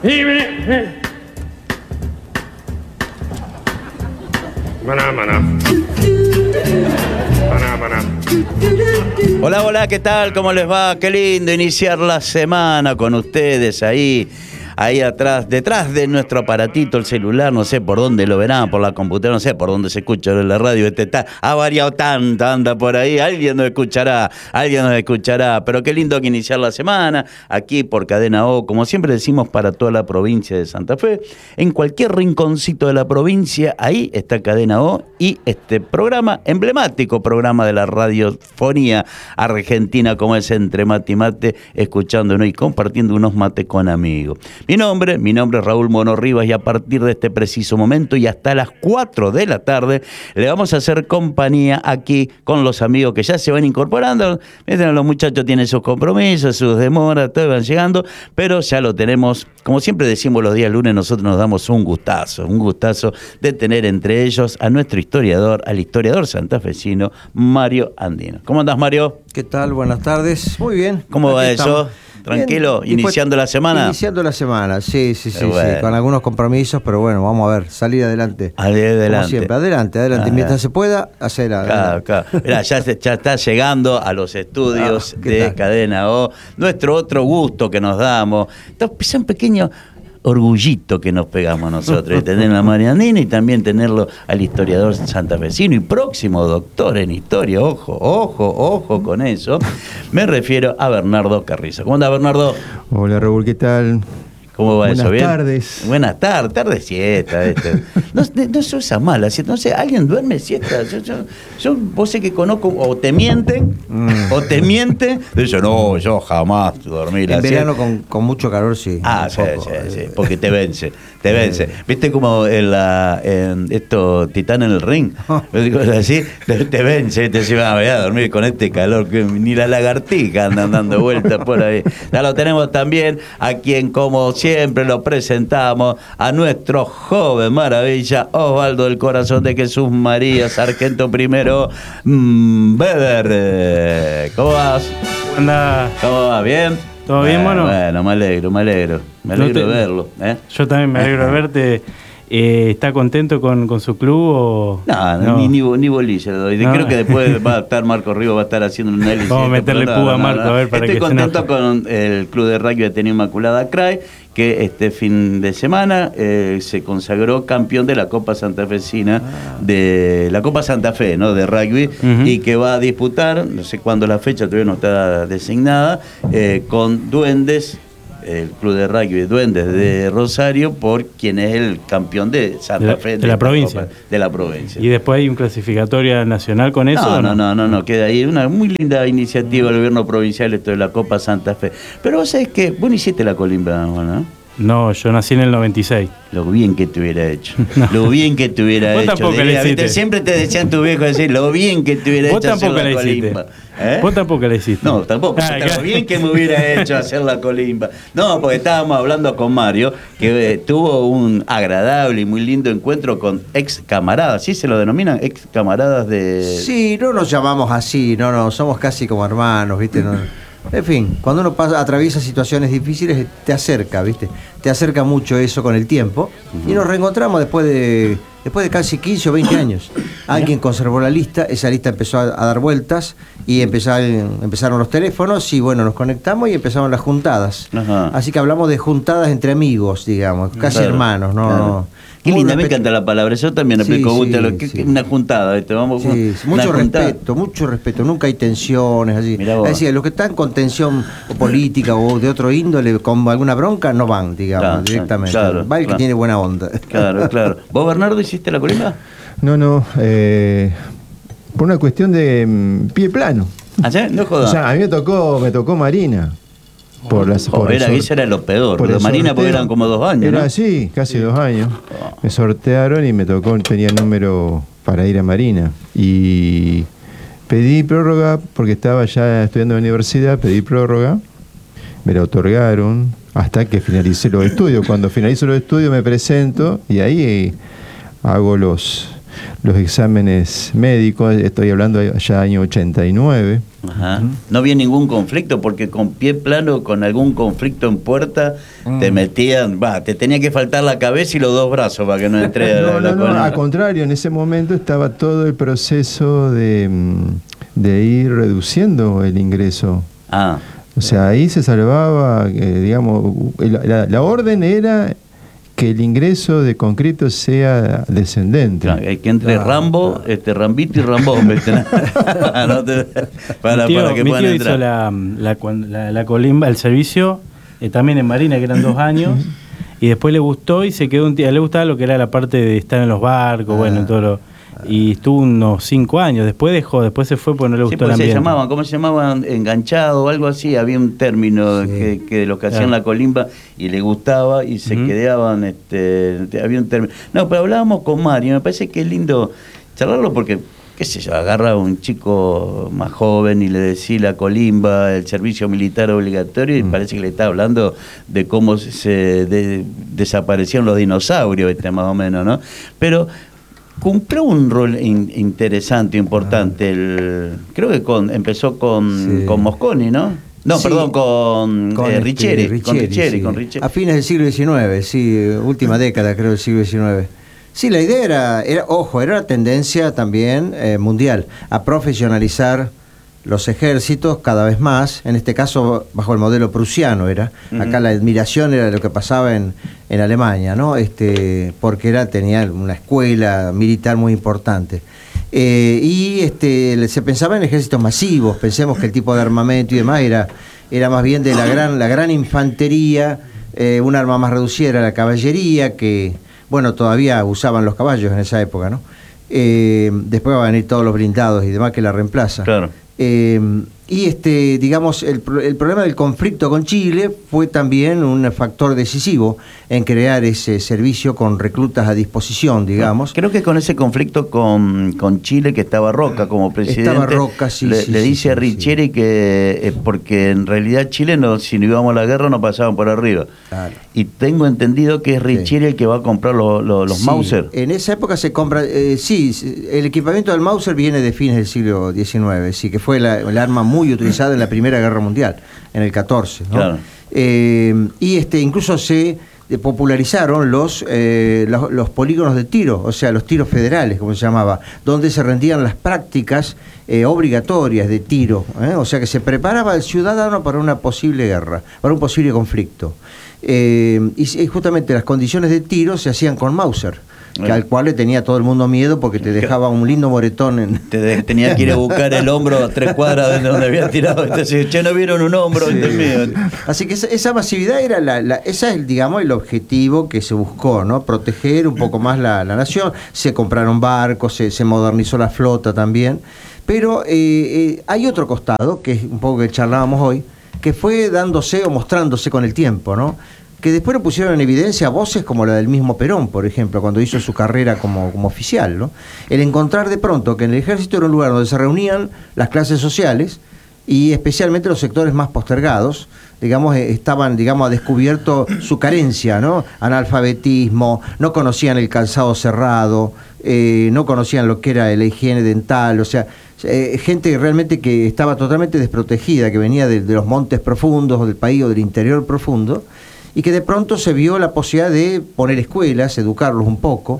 Maná, maná. Maná, maná. Hola, hola, ¿qué tal? ¿Cómo les va? Qué lindo iniciar la semana con ustedes ahí atrás, detrás de nuestro aparatito, el celular, no sé por dónde lo verán, por la computadora, no sé por dónde se escucha la radio, ha variado tanto, anda por ahí, alguien nos escuchará, pero qué lindo que iniciar la semana, aquí por Cadena O, como siempre decimos, para toda la provincia de Santa Fe, en cualquier rinconcito de la provincia, ahí está Cadena O y este programa, emblemático programa de la radiofonía argentina, como es Entre Mate y Mate, escuchándonos y compartiendo unos mates con amigos. Mi nombre es Raúl Mono Rivas y a partir de este preciso momento y hasta las 4 de la tarde le vamos a hacer compañía aquí con los amigos que ya se van incorporando. Los muchachos tienen sus compromisos, sus demoras, todos van llegando, pero ya lo tenemos, como siempre decimos los días lunes, nosotros nos damos un gustazo de tener entre ellos a nuestro historiador, al historiador santafesino Mario Andino. ¿Cómo andás, Mario? ¿Qué tal? Buenas tardes. Muy bien. ¿Cómo va Aquí eso? Tranquilo, bien. iniciando la semana. Iniciando la semana, sí, Bueno. con algunos compromisos, pero bueno, vamos a ver, salir adelante. Adelante. Como siempre, adelante. Mientras se pueda, hacer adelante. Claro. Mirá, ya está llegando a los estudios de tal? Cadena O, nuestro otro gusto que nos damos. Es un pequeño orgullito que nos pegamos nosotros, de tener a Marianina y también tenerlo al historiador santafesino y próximo doctor en historia. Ojo con eso. Me refiero a Bernardo Carrizo. ¿Cómo anda, Bernardo? Hola, Raúl, ¿qué tal? ¿Cómo va eso? ¿Bien? Buenas tardes, tarde siesta. No se usa mal la siesta. No sé, ¿alguien duerme siesta? Yo vos sé que conozco, o te mienten. Yo jamás dormí la siesta. En verano con mucho calor, sí. Sí, porque te vence. ¿Viste como en esto, Titán en el ring? Así, te vence, te llevan a dormir con este calor, que ni la lagartija andan dando vueltas por ahí. Ya lo tenemos también a quien, como siempre lo presentamos, a nuestro joven maravilla, Osvaldo del Corazón de Jesús María, sargento primero, Weber. ¿Cómo vas? Anda. ¿Cómo va? ¿Bien? ¿Todo bien, mono? Bueno, me alegro de verlo. Yo también me alegro de verte. ¿Está contento con su club o...? No. Ni bolilla le doy. Creo que después va a estar Marco Rigo, va a estar haciendo un análisis. Vamos a meterle púa a Marco, a ver, para Estoy que contento con el club de rugby Ateneo Inmaculada CRAE, que este fin de semana se consagró campeón de la Copa Santafesina, de la Copa Santa Fe, ¿no? De rugby, y que va a disputar, no sé cuándo la fecha, todavía no está designada, con Duendes, el club de rugby Duendes de Rosario, por quien es el campeón de Santa Fe. De la provincia. Copa, de la provincia. ¿Y después hay un clasificatoria nacional con eso? No, queda ahí una muy linda iniciativa del gobierno provincial, esto de la Copa Santa Fe. Pero vos sabés que vos no hiciste la colimba, ¿no? No, yo nací en el 96. Lo bien que te hubiera hecho. Lo bien que te hubiera Vos hecho. tampoco le hiciste. Siempre te decían tu viejo decir, lo bien que te hubiera hecho hacer la colimba. Vos tampoco la hiciste. No, tampoco. Lo bien que me hubiera hecho hacer la colimba. No, porque estábamos hablando con Mario, que tuvo un agradable y muy lindo encuentro con ex camaradas. ¿Sí se lo denominan? Ex camaradas de... Sí, no nos llamamos así, no, somos casi como hermanos, ¿viste? En fin, cuando uno atraviesa situaciones difíciles, te acerca, ¿viste? Te acerca mucho eso con el tiempo. Y nos reencontramos después de casi 15 o 20 años. Alguien conservó la lista, esa lista empezó a dar vueltas y empezaron los teléfonos y bueno, nos conectamos y empezaron las juntadas. Ajá. Así que hablamos de juntadas entre amigos, digamos, casi hermanos, ¿no? Claro. Qué linda, me encanta la palabra. Eso también aplico. Una juntada, ¿viste? Vamos mucho respeto. Nunca hay tensiones allí. Es decir, los que están con tensión política o de otro índole, con alguna bronca, no van, digamos, directamente. Claro, va el que tiene buena onda. Claro. ¿Vos, Bernardo, hiciste la colimba? No, por una cuestión de pie plano. ¿Ah, sí? No jodas. O sea, a mí me tocó Marina. Eso era lo peor. Por Marina, porque eran como 2 años. Era ¿no? así, casi 2 años. Me sortearon y me tocó, tenía el número para ir a Marina. Y pedí prórroga, porque estaba ya estudiando en la universidad, pedí prórroga. Me la otorgaron hasta que finalicé los estudios. Cuando finalizo los estudios me presento y ahí hago los los exámenes médicos, estoy hablando ya año 89. Ajá. No había ningún conflicto, porque con pie plano, con algún conflicto en puerta, te metían, te tenía que faltar la cabeza y los dos brazos para que no entre No, la columna. al contrario, en ese momento estaba todo el proceso de ir reduciendo el ingreso. O sea, ahí se salvaba, digamos, la orden era que el ingreso de concreto sea descendente. Claro, hay que entre Rambo, Rambito y Rambón, ¿viste? para que mi puedan tío entrar. hizo la colimba, el servicio, también en Marina, que eran 2 años, y después le gustó y se quedó un tiempo. Le gustaba lo que era la parte de estar en los barcos, bueno, en todo lo... Y estuvo unos 5 años, después dejó, después se fue porque no le gustó el ambiente. ¿Cómo se llamaban? Enganchado o algo así, había un término que de los que hacían la colimba y le gustaba y se quedaban, había un término. No, pero hablábamos con Mario, me parece que es lindo charlarlo porque, qué sé yo, agarra a un chico más joven y le decía la colimba, el servicio militar obligatorio, y parece que le está hablando de cómo desaparecieron los dinosaurios, más o menos, ¿no? Pero cumplió un rol interesante, importante. Creo que empezó con Mosconi, ¿no? No, Sí. perdón, con Riccieri. Con Riccieri. A fines del siglo XIX, sí, última década creo del siglo XIX. Sí, la idea era la tendencia también mundial a profesionalizar los ejércitos cada vez más, en este caso bajo el modelo prusiano era. Acá la admiración era lo que pasaba en Alemania, ¿no? Porque tenía una escuela militar muy importante. Se pensaba en ejércitos masivos, pensemos que el tipo de armamento y demás era más bien de la gran infantería, un arma más reducida era la caballería, que, bueno, todavía usaban los caballos en esa época, ¿no? Después van a venir todos los blindados y demás que la reemplaza. Claro. Digamos, el problema del conflicto con Chile fue también un factor decisivo en crear ese servicio con reclutas a disposición, digamos. Creo que con ese conflicto con Chile, que estaba Roca como presidente, estaba Roca, le dice a Riccieri que porque en realidad Chile, si no íbamos a la guerra, no pasaban por arriba. Claro. Y tengo entendido que es Riccieri el que va a comprar los Mauser. En esa época se compra, el equipamiento del Mauser viene de fines del siglo XIX, sí, que fue el arma muy utilizada en la Primera Guerra Mundial, en el 14, ¿no? Claro. Incluso se popularizaron los polígonos de tiro, o sea, los tiros federales, como se llamaba, donde se rendían las prácticas obligatorias de tiro, o sea que se preparaba al ciudadano para una posible guerra, para un posible conflicto. Y justamente las condiciones de tiro se hacían con Mauser, al cual le tenía todo el mundo miedo porque te dejaba un lindo moretón. Tenía que ir a buscar el hombro a 3 cuadras de donde había tirado. Entonces, no vieron un hombro. Sí. Así que esa masividad era esa es, digamos, el objetivo que se buscó, ¿no? Proteger un poco más la nación. Se compraron barcos, se modernizó la flota también. Pero hay otro costado, que es un poco que charlábamos hoy, que fue dándose o mostrándose con el tiempo, ¿no? Que después lo pusieron en evidencia voces como la del mismo Perón, por ejemplo, cuando hizo su carrera como oficial, ¿no? El encontrar de pronto que en el ejército era un lugar donde se reunían las clases sociales y especialmente los sectores más postergados, digamos, estaban, digamos, a descubierto su carencia, ¿no? Analfabetismo, no conocían el calzado cerrado, no conocían lo que era la higiene dental, o sea, gente realmente que estaba totalmente desprotegida, que venía de los montes profundos o del país o del interior profundo, y que de pronto se vio la posibilidad de poner escuelas, educarlos un poco.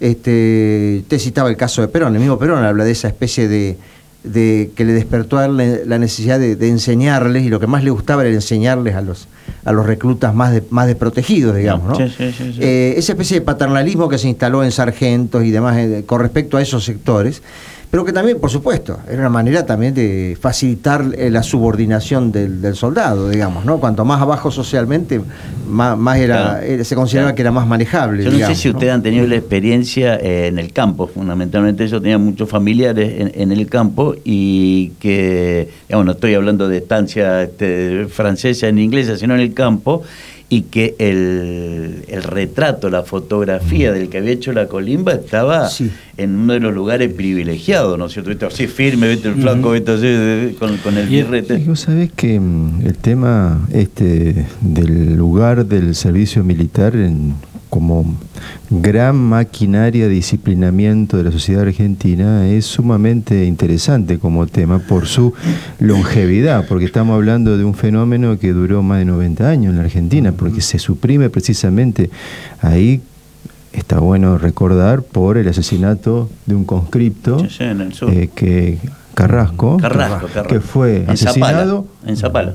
Te citaba el caso de Perón, el mismo Perón habla de esa especie de que le despertó a él la necesidad de enseñarles, y lo que más le gustaba era enseñarles a los reclutas más desprotegidos, digamos, ¿no? Sí. Esa especie de paternalismo que se instaló en sargentos y demás con respecto a esos sectores, pero que también, por supuesto, era una manera también de facilitar la subordinación del soldado, digamos, ¿no? Cuanto más abajo socialmente, más era, claro, se consideraba que era más manejable. Yo no digamos, sé si ustedes han tenido la experiencia en el campo, fundamentalmente yo tenía muchos familiares en el campo, y que, digamos, no estoy hablando de estancia francesa ni inglesa, sino en el campo, y que el retrato, la fotografía del que había hecho la colimba estaba en uno de los lugares privilegiados, ¿no es cierto? Así firme, ¿viste? El flaco, ¿viste? Así, con el birrete. Y vos sabés que el tema del lugar del servicio militar como gran maquinaria de disciplinamiento de la sociedad argentina, es sumamente interesante como tema por su longevidad, porque estamos hablando de un fenómeno que duró más de 90 años en la Argentina, porque se suprime precisamente ahí. Está bueno recordar por el asesinato de un conscripto, Sí, en el sur. Carrasco, Carrasco. que fue En asesinado, Zapala.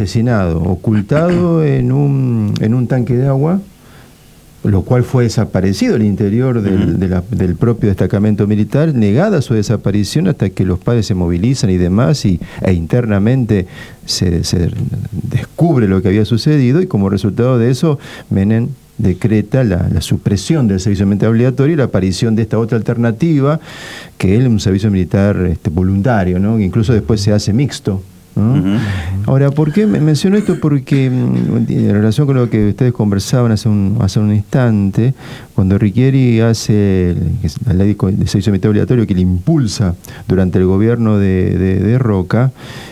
ocultado en un tanque de agua, lo cual fue desaparecido al interior del propio destacamento militar, negada su desaparición hasta que los padres se movilizan y demás, e internamente se descubre lo que había sucedido, y como resultado de eso, Menem decreta la supresión del servicio militar obligatorio y la aparición de esta otra alternativa, que es un servicio militar voluntario, ¿no? Que incluso después se hace mixto, ¿no? Ahora, ¿por qué menciono esto? Porque en relación con lo que ustedes conversaban hace un instante, cuando Riquieri hace la ley de servicio militar obligatorio, que le impulsa durante el gobierno de Roca,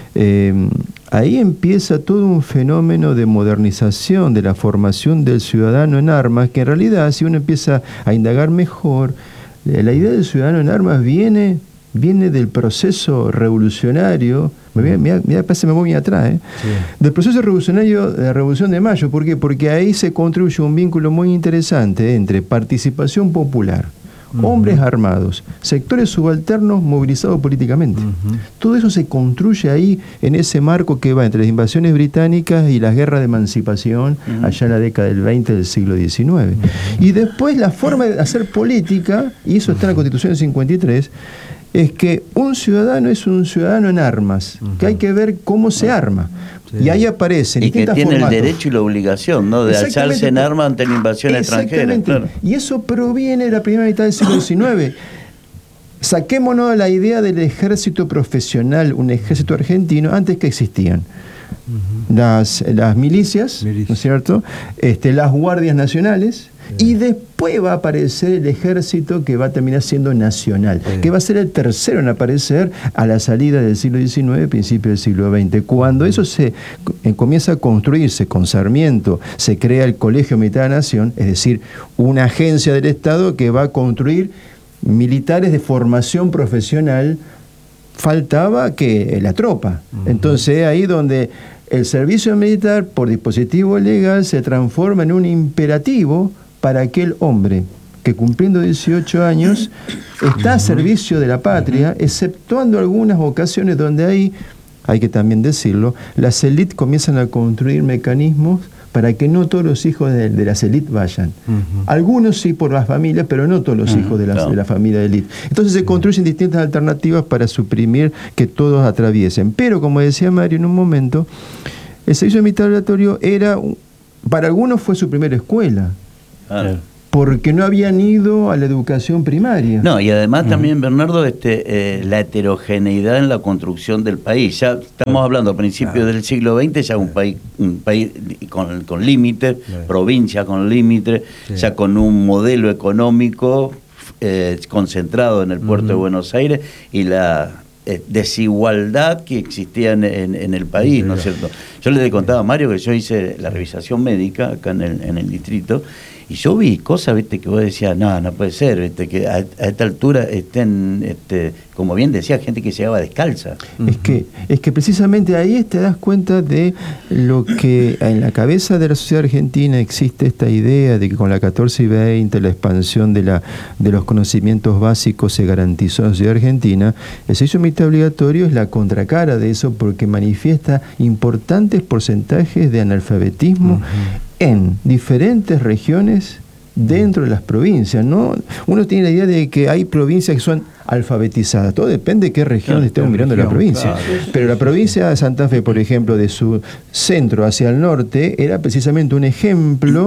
ahí empieza todo un fenómeno de modernización de la formación del ciudadano en armas, que en realidad, si uno empieza a indagar mejor, la idea del ciudadano en armas viene del proceso revolucionario. Me voy muy atrás, sí. Del proceso revolucionario de la Revolución de Mayo. ¿Por qué? Porque ahí se construye un vínculo muy interesante entre participación popular, hombres armados, sectores subalternos movilizados políticamente. Todo eso se construye ahí, en ese marco que va entre las invasiones británicas y las guerras de emancipación, allá en la década del 20 del siglo XIX. Y después la forma de hacer política, y eso está en la Constitución del 53, es que un ciudadano es un ciudadano en armas, que hay que ver cómo se arma. Sí. Y ahí aparecen y que tiene formatos. El derecho y la obligación, ¿no?, de alzarse en armas ante la invasión extranjera. Claro. Y eso proviene de la primera mitad del siglo XIX. Saquémonos de la idea del ejército profesional, un ejército argentino, antes que existían. Las milicias, ¿no es cierto? Las guardias nacionales, y después va a aparecer el ejército, que va a terminar siendo nacional, que va a ser el tercero en aparecer a la salida del siglo XIX, principio del siglo XX. Cuando eso se comienza a construirse con Sarmiento, se crea el Colegio Militar de la Nación, es decir, una agencia del Estado que va a construir militares de formación profesional. Faltaba que la tropa. Entonces ahí donde el servicio militar, por dispositivo legal, se transforma en un imperativo para aquel hombre que, cumpliendo 18 años, está a servicio de la patria, exceptuando algunas ocasiones donde hay que también decirlo, las élites comienzan a construir mecanismos para que no todos los hijos de las élites vayan. Algunos sí por las familias, pero no todos los hijos de la familia de élite. Entonces se construyen distintas alternativas para suprimir que todos atraviesen. Pero, como decía Mario en un momento, el servicio militar obligatorio para algunos fue su primera escuela. Porque no habían ido a la educación primaria. No, y además también, Bernardo, la heterogeneidad en la construcción del país. Ya estamos hablando a principios del siglo XX, ya un país con límites, provincia con límites, ya con un modelo económico concentrado en el puerto de Buenos Aires, y la desigualdad que existía en el país, ¿no es cierto? Yo le contaba a Mario que yo hice la revisación médica acá en el distrito, y yo vi cosas, viste, que vos decías, no puede ser, viste, que a esta altura estén, como bien decía, gente que llegaba descalza. Es que precisamente ahí te das cuenta de lo que en la cabeza de la sociedad argentina existe, esta idea de que con la 14 y 20, la expansión de los conocimientos básicos se garantizó en la sociedad argentina. El servicio militar obligatorio es la contracara de eso, porque manifiesta importantes porcentajes de analfabetismo en diferentes regiones dentro de las provincias, ¿no? Uno tiene la idea de que hay provincias que son alfabetizadas. Todo depende de qué región estemos mirando la provincia. Pero la provincia de Santa Fe, por ejemplo, de su centro hacia el norte, era precisamente un ejemplo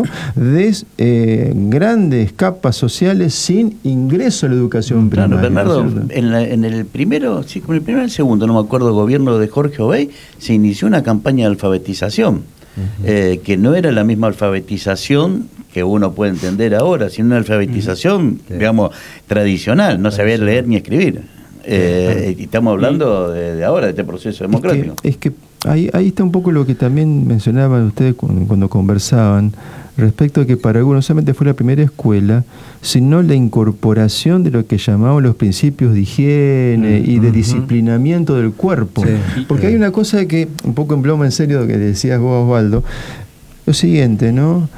de grandes capas sociales sin ingreso a la educación primaria. Bernardo, en el primero, sí, con el primero y el segundo, no me acuerdo, gobierno de Jorge Obey, se inició una campaña de alfabetización. Que no era la misma alfabetización que uno puede entender ahora, sino una alfabetización, digamos, tradicional, no sabía leer ni escribir. Y estamos hablando de ahora, de este proceso democrático. Es que ahí está un poco lo que también mencionaban ustedes cuando conversaban respecto a que para algunos no solamente fue la primera escuela, sino la incorporación de lo que llamamos los principios de higiene y de disciplinamiento del cuerpo. Sí. Porque hay una cosa que, un poco en broma en serio lo que decías vos, Osvaldo, lo siguiente, ¿no?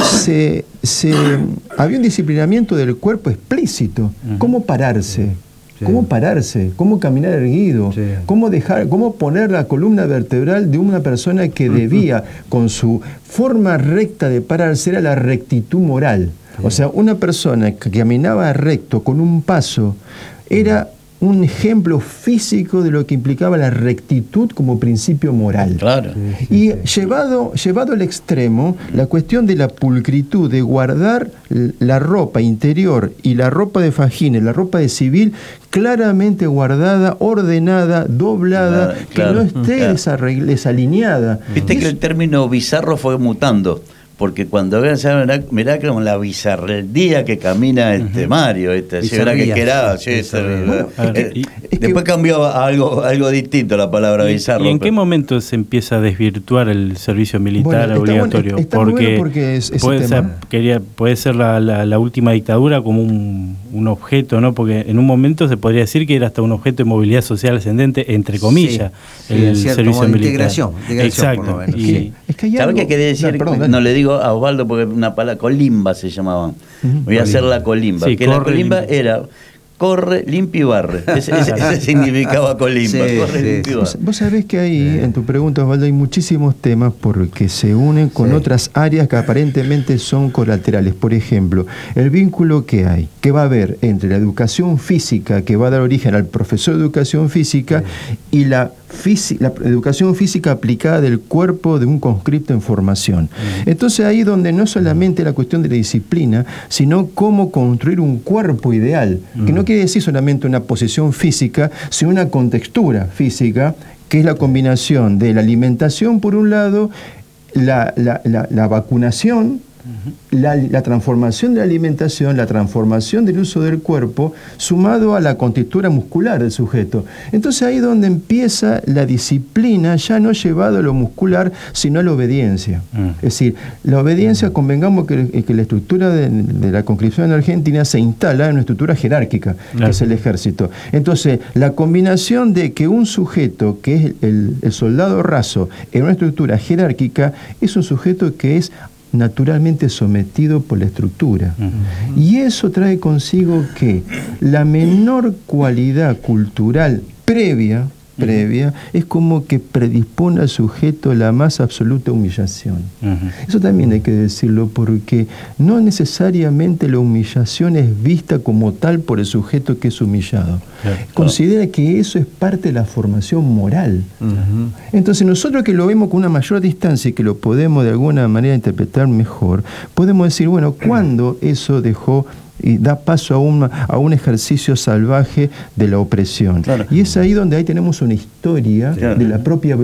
Había un disciplinamiento del cuerpo explícito. ¿Cómo pararse? Sí. ¿Cómo pararse? ¿Cómo caminar erguido? Sí. ¿Cómo poner la columna vertebral de una persona que debía, con su forma recta de pararse, era la rectitud moral? O sea, una persona que caminaba recto, con un paso, era un ejemplo físico de lo que implicaba la rectitud como principio moral. Claro. Y llevado al extremo, la cuestión de la pulcritud, de guardar la ropa interior y la ropa de fajines, la ropa de civil, claramente guardada, ordenada, doblada, Claro, que no esté desalineada. Viste que el término bizarro fue mutando. Porque cuando vean, mirá como la bizarrería que camina Mario, ¿sí? Verá que era, sí, después cambió a algo distinto la palabra bizarro. ¿Y en qué momento se empieza a desvirtuar el servicio militar obligatorio? Porque puede ser la última dictadura como un objeto, ¿no? Porque en un momento se podría decir que era hasta un objeto de movilidad social ascendente, entre comillas, el servicio militar. Integración, exacto. por lo menos. ¿Sabes qué quería decir? No le digo a Osvaldo porque una palabra, colimba se llamaban. Voy a hacer la colimba. Sí, que la colimba era corre, limpia y barre. Ese significaba colimba. Sí, corre, limpia y barre. Vos sabés que ahí, en tu pregunta, Osvaldo, hay muchísimos temas porque se unen con otras áreas que aparentemente son colaterales. Por ejemplo, el vínculo que va a haber entre la educación física, que va a dar origen al profesor de educación física, y la educación física aplicada del cuerpo de un conscripto en formación. Entonces ahí donde no solamente la cuestión de la disciplina, sino cómo construir un cuerpo ideal, que no quiere decir solamente una posición física, sino una contextura física, que es la combinación de la alimentación por un lado, la vacunación, la transformación de la alimentación, la transformación del uso del cuerpo, sumado a la contextura muscular del sujeto. Entonces ahí es donde empieza la disciplina, ya no llevado a lo muscular, sino a la obediencia. Es decir, la obediencia, convengamos que la estructura de la conscripción en Argentina se instala en una estructura jerárquica, que es el ejército. Entonces, la combinación de que un sujeto, que es el soldado raso, en una estructura jerárquica, es un sujeto que es naturalmente sometido por la estructura. Y eso trae consigo que la menor cualidad cultural previa es como que predispone al sujeto a la más absoluta humillación. Eso también hay que decirlo, porque no necesariamente la humillación es vista como tal por el sujeto que es humillado. Considera que eso es parte de la formación moral. Entonces nosotros que lo vemos con una mayor distancia y que lo podemos de alguna manera interpretar mejor, podemos decir, bueno, ¿cuándo eso dejó y da paso a un ejercicio salvaje de la opresión? Y es ahí donde tenemos una historia de la propia